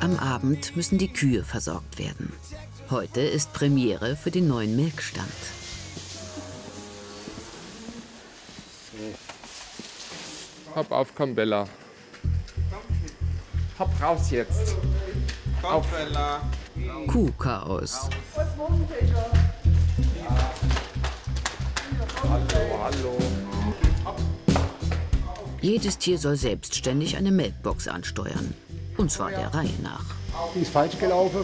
Am Abend müssen die Kühe versorgt werden. Heute ist Premiere für den neuen Melkstand. Hopp auf, komm Bella. Hopp raus jetzt. Auf Bella. Kuhchaos. Hallo. Jedes Tier soll selbstständig eine Melkbox ansteuern. Und zwar der Reihe nach. Die ist falsch gelaufen.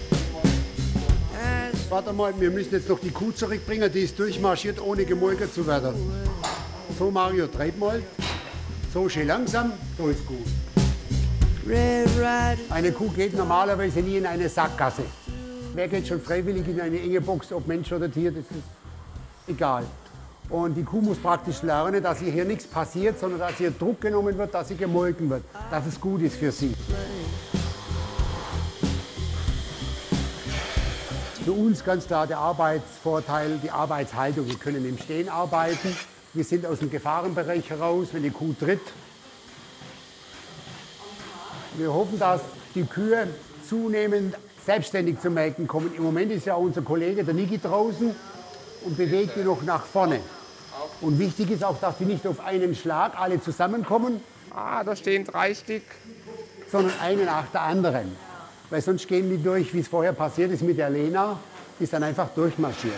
Warte mal, wir müssen jetzt noch die Kuh zurückbringen. Die ist durchmarschiert, ohne gemolken zu werden. So, Mario, treib mal. So, schön langsam. So ist gut. Eine Kuh geht normalerweise nie in eine Sackgasse. Wer geht schon freiwillig in eine enge Box, ob Mensch oder Tier, das ist egal. Und die Kuh muss praktisch lernen, dass ihr hier nichts passiert, sondern dass ihr Druck genommen wird, dass sie gemolken wird, dass es gut ist für sie. Für uns ganz klar der Arbeitsvorteil, die Arbeitshaltung. Wir können im Stehen arbeiten. Wir sind aus dem Gefahrenbereich heraus, wenn die Kuh tritt. Wir hoffen, dass die Kühe zunehmend selbstständig zum Melken kommen. Im Moment ist ja unser Kollege, der Niki, draußen und bewegt die noch nach vorne. Und wichtig ist auch, dass die nicht auf einen Schlag alle zusammenkommen. Ah, da stehen 3 Stück. Sondern eine nach der anderen. Weil sonst gehen die durch, wie es vorher passiert ist mit der Lena, die ist dann einfach durchmarschiert.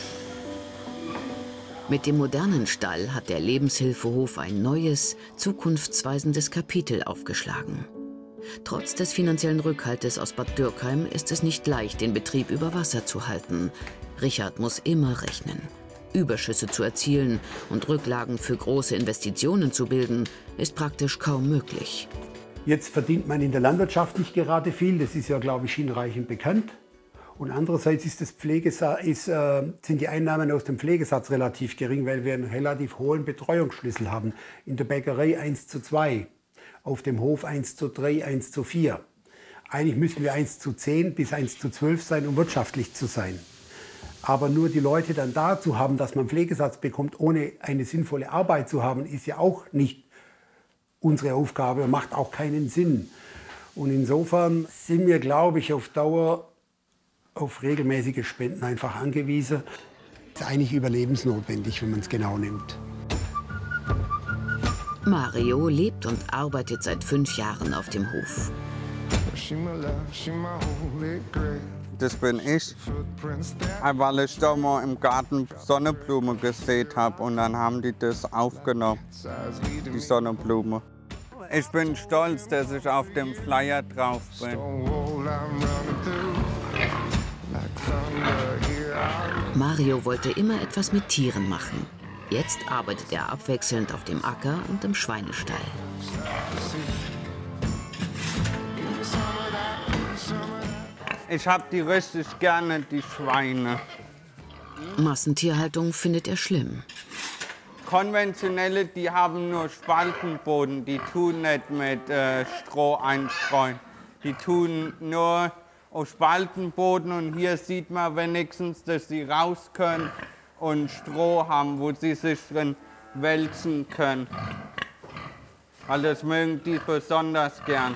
Mit dem modernen Stall hat der Lebenshilfehof ein neues, zukunftsweisendes Kapitel aufgeschlagen. Trotz des finanziellen Rückhaltes aus Bad Dürkheim ist es nicht leicht, den Betrieb über Wasser zu halten. Richard muss immer rechnen. Überschüsse zu erzielen und Rücklagen für große Investitionen zu bilden, ist praktisch kaum möglich. Jetzt verdient man in der Landwirtschaft nicht gerade viel, das ist ja, glaube ich, hinreichend bekannt. Und andererseits ist sind die Einnahmen aus dem Pflegesatz relativ gering, weil wir einen relativ hohen Betreuungsschlüssel haben. In der Bäckerei 1:2, auf dem Hof 1:3, 1:4. Eigentlich müssen wir 1:10 bis 1:12 sein, um wirtschaftlich zu sein. Aber nur die Leute dann dazu haben, dass man Pflegesatz bekommt, ohne eine sinnvolle Arbeit zu haben, ist ja auch nicht unsere Aufgabe und macht auch keinen Sinn. Und insofern sind wir, glaube ich, auf Dauer auf regelmäßige Spenden einfach angewiesen. Das ist eigentlich überlebensnotwendig, wenn man es genau nimmt. Mario lebt und arbeitet seit 5 Jahren auf dem Hof. Das bin ich, weil ich da mal im Garten Sonnenblume gesät habe und dann haben die das aufgenommen, die Sonnenblume. Ich bin stolz, dass ich auf dem Flyer drauf bin. Mario wollte immer etwas mit Tieren machen. Jetzt arbeitet er abwechselnd auf dem Acker und im Schweinestall. Ich habe die richtig gerne, die Schweine. Massentierhaltung findet er schlimm. Konventionelle, die haben nur Spaltenboden, die tun nicht mit Stroh einstreuen. Die tun nur auf Spaltenboden und hier sieht man wenigstens, dass sie raus können und Stroh haben, wo sie sich drin wälzen können. Weil das mögen die besonders gern.